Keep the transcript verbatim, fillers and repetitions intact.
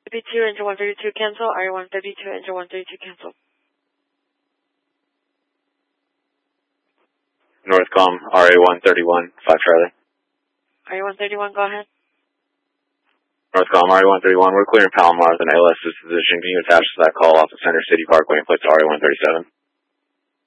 W two, engine one thirty-two, cancel. R A one W two, engine one thirty-two, cancel. Northcom, R A one thirty-one, five Charlie. R A one thirty-one, go ahead. Northcom, R A one thirty-one, we're clearing Palomar with an A L S disposition. Can you attach to that call off of Center City Parkway and place to R A one thirty-seven?